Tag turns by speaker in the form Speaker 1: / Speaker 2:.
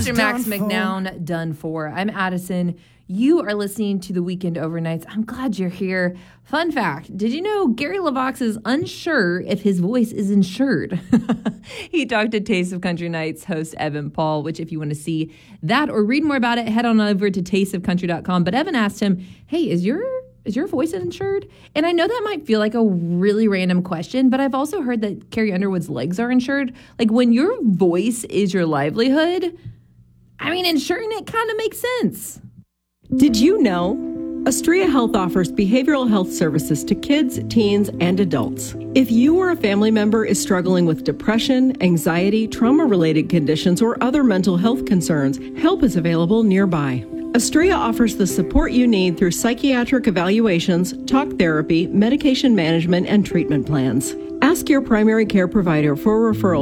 Speaker 1: Mr. Max McNown, done for. I'm Addison. You are listening to the Weekend Overnights. I'm glad you're here. Fun fact, did you know Gary LaVox is unsure if his voice is insured? He talked to Taste of Country Nights host Evan Paul, which if you want to see that or read more about it, head on over to tasteofcountry.com. But Evan asked him, hey, is your voice insured? And I know that might feel like a really random question, but I've also heard that Carrie Underwood's legs are insured. Like when your voice is your livelihood, I mean, insuring it kind of makes sense.
Speaker 2: Did you know? Astria Health offers behavioral health services to kids, teens, and adults. If you or a family member is struggling with depression, anxiety, trauma-related conditions, or other mental health concerns, help is available nearby. Astria offers the support you need through psychiatric evaluations, talk therapy, medication management, and treatment plans. Ask your primary care provider for referral